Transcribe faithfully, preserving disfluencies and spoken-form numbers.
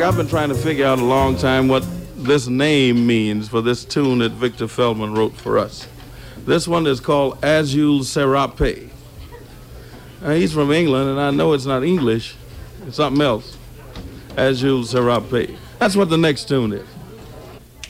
I've been trying to figure out a long time what this name means for this tune that Victor Feldman wrote for us. This one is called Azul Serape. Uh, he's from England, and I know it's not English. It's something else. Azul Serape. That's what the next tune is.